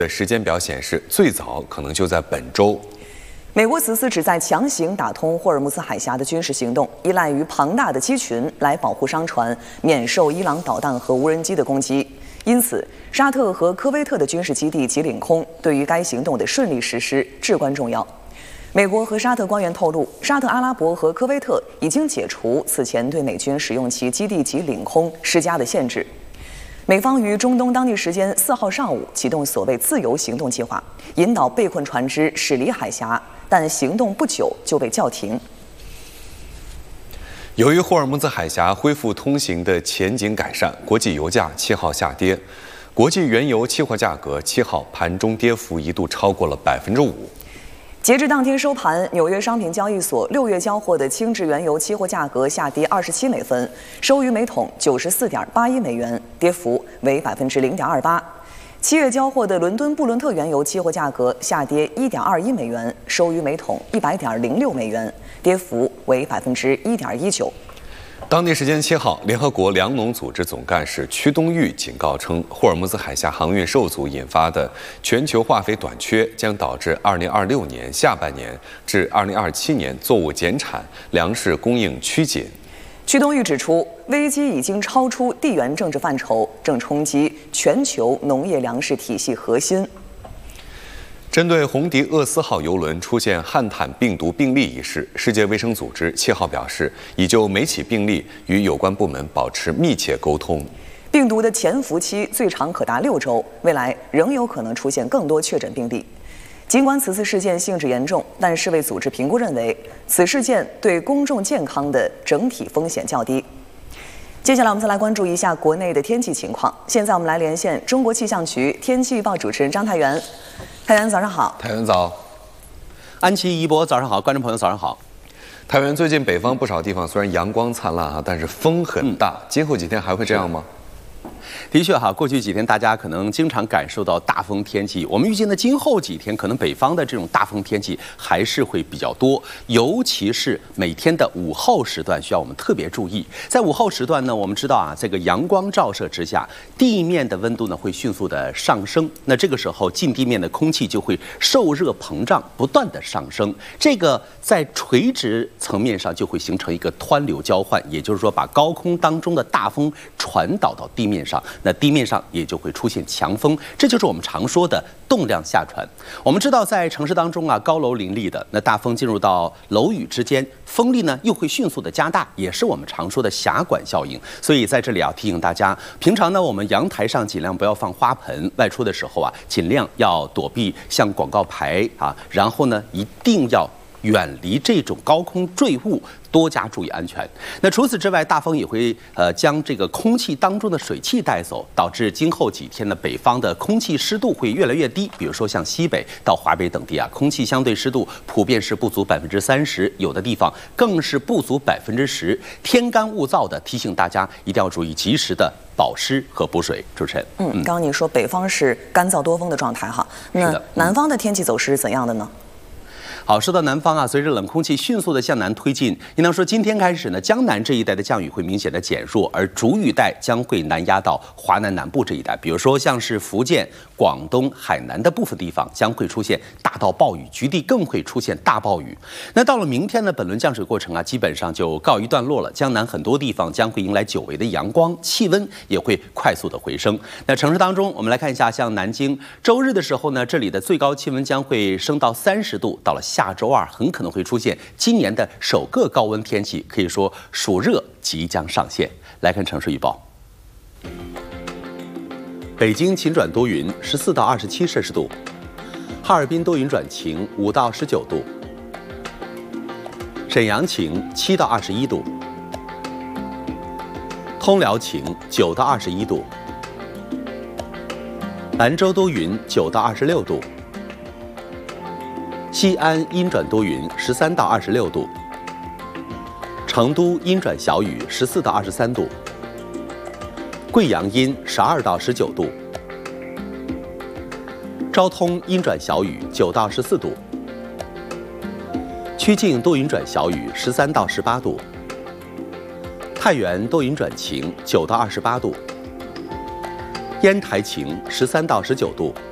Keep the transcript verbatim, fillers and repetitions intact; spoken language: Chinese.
的时间表显示，最早可能就在本周。 美国此次旨在强行打通霍尔木兹海峡的军事行动，依赖于庞大的机群来保护商船免受伊朗导弹和无人机的攻击。因此，沙特和科威特的军事基地及领空对于该行动的顺利实施至关重要。美国和沙特官员透露，沙特阿拉伯和科威特已经解除此前对美军使用其基地及领空施加的限制。美方于中东当地时间四号上午启动所谓“自由行动”计划，引导被困船只驶离海峡，但行动不久就被叫停。 由于霍尔木兹海峡恢复通行的前景改善，国际油价七号下跌，国际原油期货价格七号盘中跌幅一度超过了百分之五。 截至当天收盘，纽约商品交易所六月交货的轻质原油期货价格下跌二十七美分，收于每桶九十四点八一美元，跌幅为百分之零点二八。七月交货的伦敦布伦特原油期货价格下跌一点二一美元，收于每桶一百点零六美元，跌幅为百分之一点一九。 当地时间七号，联合国粮农组织总干事屈冬玉警告称，霍尔木兹海峡航运受阻引发的全球化肥短缺将导致二零二六年下半年至二零二七年作物减产、粮食供应趋紧。 屈冬玉指出，危机已经超出地缘政治范畴，正冲击全球农业粮食体系核心。 针对红迪厄斯号邮轮出现汉坦病毒病例一事，世界卫生组织七号表示，已就每起病例与有关部门保持密切沟通。 病毒的潜伏期最长可达六周，未来仍有可能出现更多确诊病例。尽管此次事件性质严重，但世卫组织评估认为，此事件对公众健康的整体风险较低。接下来我们再来关注一下国内的天气情况。现在我们来连线中国气象局天气预报主持人张太原。太原早上好。 太原早。 安琪、一博早上好，观众朋友早上好。 太原最近北方不少地方虽然阳光灿烂啊，但是风很大，嗯、今后几天还会这样吗？ 的确哈，过去几天大家可能经常感受到大风天气，我们预计呢，今后几天可能北方的这种大风天气还是会比较多，尤其是每天的午后时段需要我们特别注意。在午后时段呢，我们知道啊，这个阳光照射之下，地面的温度呢会迅速的上升，那这个时候近地面的空气就会受热膨胀，不断的上升，这个在垂直层面上就会形成一个湍流交换，也就是说把高空当中的大风传导到地面上。那地面上也就会出现强风，这就是我们常说的动量下传。我们知道，在城市当中啊，高楼林立的，那大风进入到楼宇之间，风力呢又会迅速的加大，也是我们常说的狭管效应。所以在这里啊，提醒大家，平常呢，我们阳台上尽量不要放花盆，外出的时候啊，尽量要躲避像广告牌啊，然后呢，一定要远离这种高空坠物，多加注意安全。那除此之外，大风也会呃将这个空气当中的水汽带走，导致今后几天呢，北方的空气湿度会越来越低。比如说像西北到华北等地啊，空气相对湿度普遍是不足百分之三十，有的地方更是不足百分之十，天干物燥的，提醒大家一定要注意及时的保湿和补水。主持人， 嗯，刚刚你说北方是干燥多风的状态哈，那南方的天气走势是怎样的呢？ 好，说到南方啊，随着冷空气迅速的向南推进，应当说今天开始呢，江南这一带的降雨会明显的减弱，而主雨带将会南压到华南南部这一带。比如说像是福建、广东、海南的部分地方将会出现大到暴雨，局地更会出现大暴雨。那到了明天呢，本轮降水过程啊，基本上就告一段落了。江南很多地方将会迎来久违的阳光，气温也会快速的回升。那城市当中，我们来看一下，像南京，周日的时候呢，这里的最高气温将会升到三十度，到了下周二很可能会出现今年的首个高温天气，可以说暑热即将上线。来看城市预报：北京晴转多云，十四到二十七摄氏度；哈尔滨多云转晴，五到十九度；沈阳晴，七到二十一度；通辽晴，九到二十一度；兰州多云，九到二十六度。西安阴转多云，十三到二十六度；成都阴转小雨，十四到二十三度；贵阳阴，十二到十九度；昭通阴转小雨，九到十四度；曲靖多云转小雨，十三到十八度；太原多云转晴，九到二十八度；烟台晴，十三到十九度；